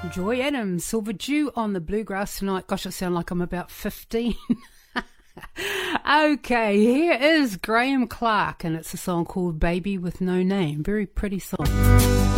Joy Adams, Silver Dew on the Bluegrass tonight. Gosh, I sound like I'm about 15. Okay, here is Graham Clark, and it's a song called Baby with No Name. Very pretty song.